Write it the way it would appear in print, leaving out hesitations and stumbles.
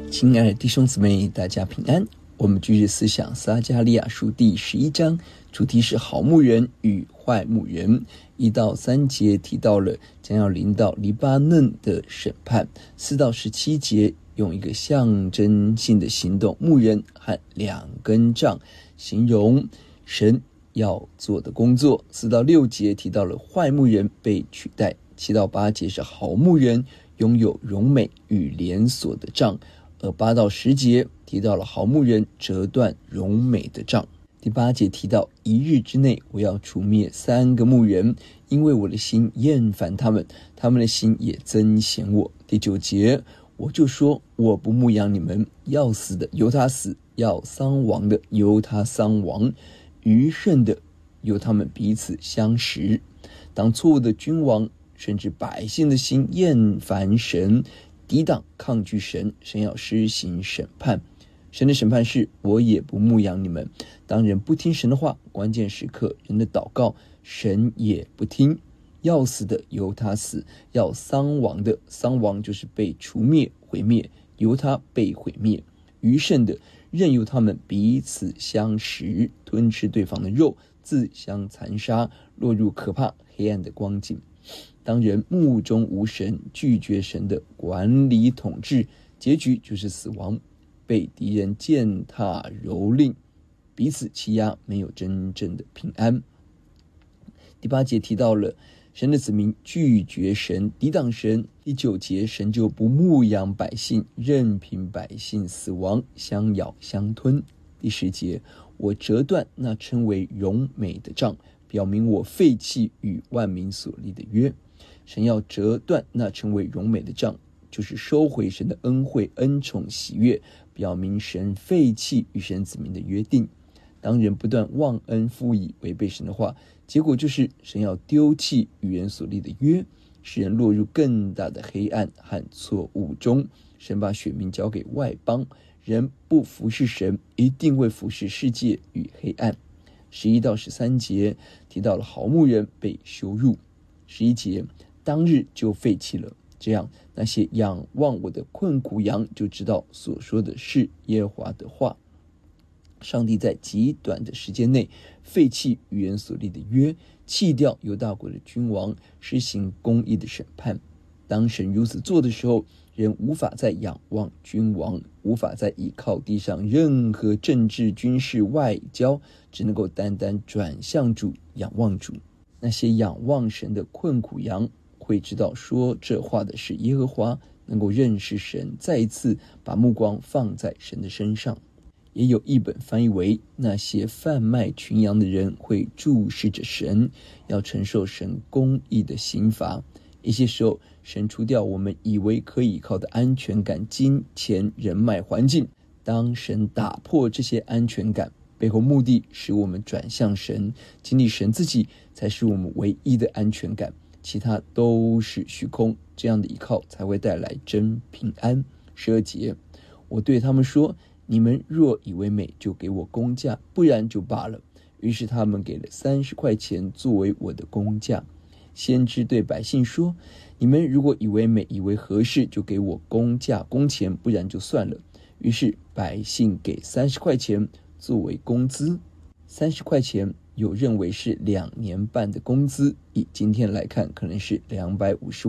亲爱的弟兄姊妹，大家平安。我们今日思想撒迦利亚书第11章，主题是好牧人与坏牧人。1到3节提到了将要临到黎巴嫩的审判。4到17节用一个象征性的行动，牧人和2根杖，形容神要做的工作。4到6节提到了坏牧人被取代。7到8节是好牧人拥有荣美与连锁的杖，而8到10节提到了好牧人折断荣美的杖。第8节提到1日之内我要除灭3个牧人，因为我的心厌烦他们，他们的心也憎嫌我。第9节我就说，我不牧养你们，要死的由他死，要丧亡的由他丧亡，余剩的由他们彼此相食。当错误的君王甚至百姓的心厌烦神，抵挡抗拒神，神要施行审判。神的审判是我也不牧养你们。当人不听神的话，关键时刻人的祷告神也不听。要死的由他死，要丧亡的，丧亡就是被除灭毁灭，由他被毁灭。余剩的任由他们彼此相食，吞吃对方的肉，自相残杀，落入可怕黑暗的光景。当人目中无神，拒绝神的管理统治，结局就是死亡，被敌人践踏蹂躏，彼此欺压，没有真正的平安。第8节提到了神的子民拒绝神，抵挡神。第9节神就不牧养百姓，任凭百姓死亡，相咬相吞。第10节我折断那称为荣美的杖，表明我废弃与万民所立的约。神要折断那称为荣美的杖，就是收回神的恩惠、恩宠、喜悦，表明神废弃与神子民的约定。当人不断忘恩负义，违背神的话，结果就是神要丢弃与人所立的约，使人落入更大的黑暗和错误中。神把选民交给外邦，人不服侍神，一定会服侍世界与黑暗。11到13节提到了好牧人被羞辱。11节当日就废弃了，这样那些仰望我的困苦羊就知道所说的是耶和华的话。上帝在极短的时间内废弃与人所立的约，弃掉犹大国的君王，施行公义的审判。当神如此做的时候，人无法再仰望君王，无法再依靠地上任何政治、军事、外交，只能够单单转向主，仰望主。那些仰望神的困苦羊会知道说这话的是耶和华，能够认识神，再一次把目光放在神的身上。也有译本翻译为那些贩卖群羊的人会注视着神，要承受神公义的刑罚。一些时候神除掉我们以为可以靠的安全感、金钱、人脉、环境，当神打破这些安全感，背后目的使我们转向神，经历神自己才是我们唯一的安全感，其他都是虚空。这样的依靠才会带来真平安。12节我对他们说，你们若以为美，就给我工价，不然就罢了。于是他们给了30块钱作为我的工价。先知对百姓说，你们如果以为美，以为合适，就给我工价工钱，不然就算了。于是百姓给30块钱作为工资。30块钱有认为是2年半的工资，以今天来看可能是250万。